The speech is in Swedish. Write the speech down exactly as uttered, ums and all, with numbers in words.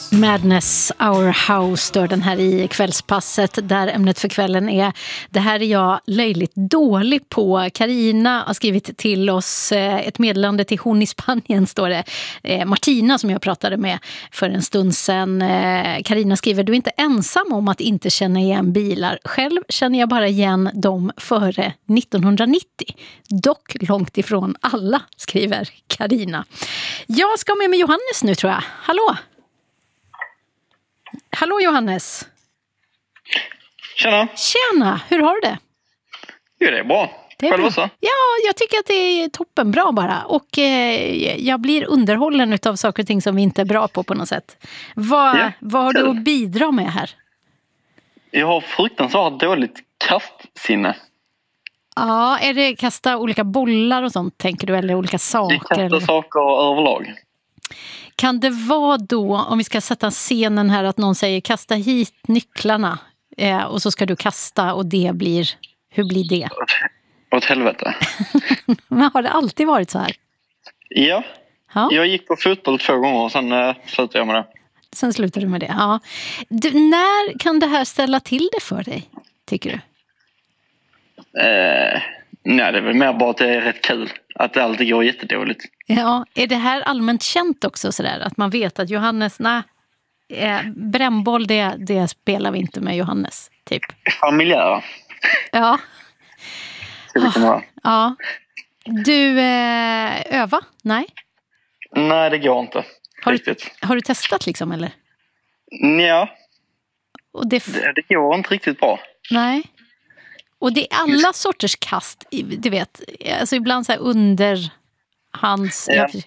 Madness Our House står den här i kvällspasset där ämnet för kvällen är det här är jag löjligt dålig på. Carina har skrivit till oss ett meddelande till hon i Spanien står det. Martina som jag pratade med för en stund sedan. Carina skriver, du är inte ensam om att inte känna igen bilar. Själv känner jag bara igen dem före nittonhundranittio. Dock långt ifrån alla, skriver Carina. Jag ska med med Johannes nu tror jag. Hallå! Hallå Johannes. Tjena. Tjena, hur har du det? Jo, det är bra. Det är Själv bra. också? Ja, jag tycker att det är toppen bra bara. Och eh, jag blir underhållen av saker och ting som vi inte är bra på på något sätt. Vad, Ja, vad har kul. du att bidra med här? Jag har fruktansvärt dåligt kastsinne. Ja, är det kasta olika bollar och sånt tänker du? Eller olika saker? Det kastar eller? saker överlag. Kan det vara då, om vi ska sätta scenen här, att någon säger kasta hit nycklarna eh, och så ska du kasta och det blir, hur blir det? Åt helvete. Men har det alltid varit så här? Ja, Ja. jag gick på fotboll två gånger och sen äh, slutade jag med det. Sen slutar du med det, ja. Du, när kan det här ställa till det för dig, tycker du? Eh, nej, det är väl mer bara att det är rätt kul. Att det alltid går jättedåligt. Ja, är det här allmänt känt också sådär? Att man vet att Johannes, nej, eh, brännboll det, det spelar vi inte med Johannes, typ. Familjära. Ja. Ska det kunna vara. Ja. Du, eh, öva? Nej. Nej, det går inte. Har du, Riktigt. har du testat liksom, eller? Ja, Och det, f- det, det går inte riktigt bra. nej. Och det är alla sorters kast, i- du vet. Alltså ibland så här underhands... Ja. Ja.